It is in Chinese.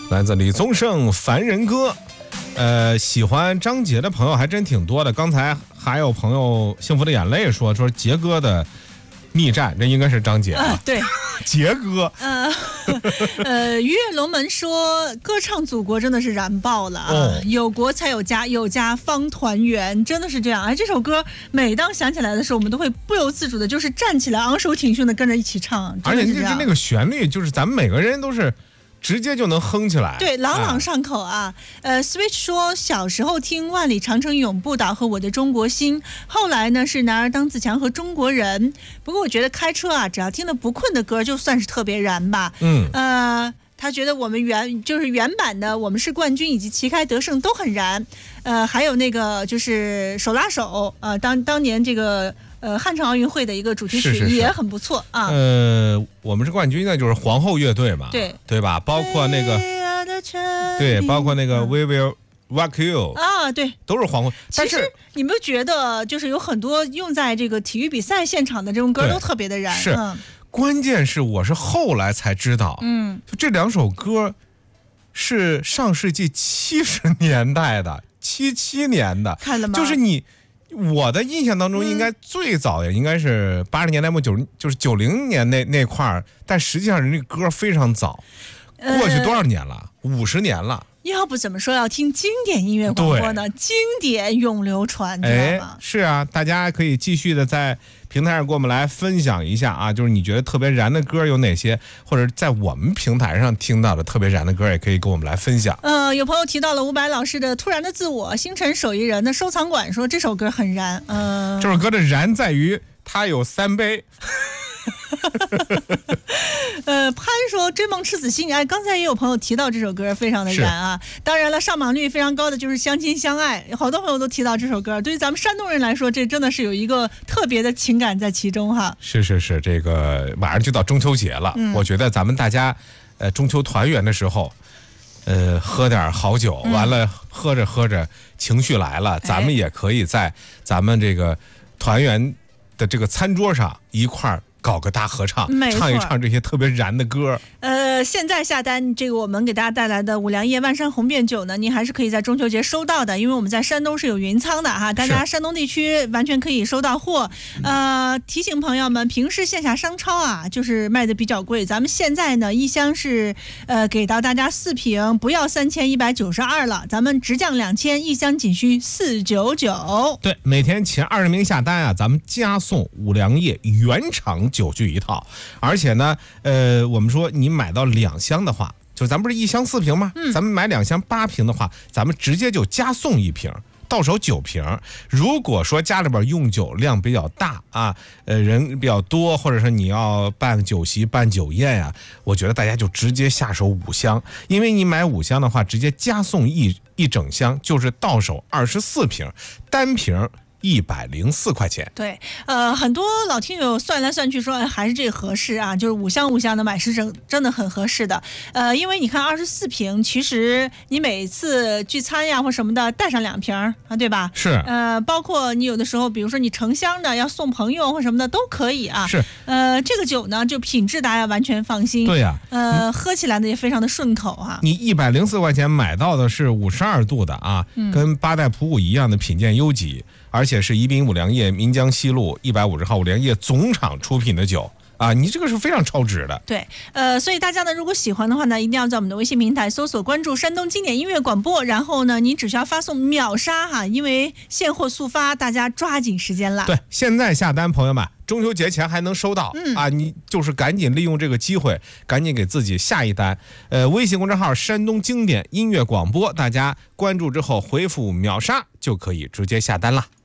来自李宗盛《凡人歌》。喜欢张杰的朋友还真挺多的。刚才还有朋友幸福的眼泪说杰哥的逆战，这应该是张杰吧？ 对， 杰哥。 鱼跃龙门说，歌唱祖国真的是燃爆了啊！有国才有家，有家方团圆，真的是这样。哎，这首歌每当想起来的时候，我们都会不由自主的，就是站起来，昂首挺胸的跟着一起唱。 而且就是那个旋律，就是咱们每个人都是直接就能哼起来， 对，朗朗上口啊。Switch 说，小时候听万里长城永不倒和我的中国心，后来呢是男儿当自强和中国人。不过我觉得开车啊，只要听了不困的歌，就算是特别燃吧。他觉得我们原版的《我们是冠军》以及《旗开得胜》都很燃。还有那个就是手拉手，当年这个汉城奥运会的一个主题曲也很不错啊。 我们是冠军呢，就是皇后乐队嘛，对吧？包括那个对，包括那个 We Will Rock You 啊，对， 都是皇后。 但是你们觉得，就是有很多用在这个体育比赛现场的这种歌都特别的燃， 是。关键是我是后来才知道，就这两首歌是上世纪70年代的，77年的， 看了吗？ 就是我的印象当中，应该最早也应该是80年代末就是90年那块儿，但实际上人这歌非常早，过去多少年了？50年了。 要不怎么说要听经典音乐广播呢？经典永流传，知道吗？ 是啊，大家可以继续的在平台上给我们来分享一下啊，就是你觉得特别燃的歌有哪些，或者在我们平台上听到的特别燃的歌，也可以跟我们来分享。 有朋友提到了伍佰老师的《突然的自我》，星辰手艺人的收藏馆说这首歌很燃。 这首歌的燃在于它有3杯。 潘说追梦赤子心，哎，刚才也有朋友提到这首歌非常的燃啊。当然了，上榜率非常高的就是相亲相爱，好多朋友都提到这首歌。对于咱们山东人来说，这真的是有一个特别的情感在其中哈。 是，这个马上就到中秋节了，我觉得咱们大家中秋团圆的时候，喝点好酒，完了喝着情绪来了，咱们也可以在咱们这个团圆的这个餐桌上一块儿搞个大合唱，唱一唱这些特别燃的歌。 现在下单这个我们给大家带来的五粮液万山红遍酒呢，您还是可以在中秋节收到的，因为我们在山东是有云仓的哈，大家山东地区完全可以收到货。提醒朋友们，平时线下商超啊，就是卖的比较贵，咱们现在呢一箱是给到大家4瓶，不要3192了，咱们直降2000，一箱仅需499。 对，每天前20名下单啊，咱们加送五粮液原厂酒具一套，而且呢，我们说你买到2箱的话，就咱们不是1箱4瓶吗？咱们买2箱8瓶的话，咱们直接就加送1瓶。到手9瓶。如果说家里边用酒量比较大啊，人比较多，或者是你要办酒席、办酒宴啊，我觉得大家就直接下手5箱，因为你买5箱的话，直接加送一整箱，就是到手24瓶，单瓶104块钱。 对，很多老听友算来算去说，还是这个合适啊，就是5箱的买是真的很合适的。因为你看24瓶，其实你每次聚餐呀或什么的带上2瓶啊，对吧？ 是。 包括你有的时候，比如说你成箱的要送朋友或什么的都可以啊。 是。 这个酒呢，就品质大家完全放心。 对呀。 喝起来呢也非常的顺口哈。 你104块钱买到的是52度的啊，跟8代普洱一样的品鉴优级。而且是宜宾五粮液岷江西路150号五粮液总厂出品的酒啊，你这个是非常超值的。 对，所以大家呢，如果喜欢的话呢，一定要在我们的微信平台搜索关注山东经典音乐广播，然后呢，你只需要发送秒杀哈，因为现货速发，大家抓紧时间啦。 对，现在下单，朋友们，中秋节前还能收到啊，你就是赶紧利用这个机会，赶紧给自己下一单。微信公众号山东经典音乐广播，大家关注之后回复秒杀就可以直接下单了。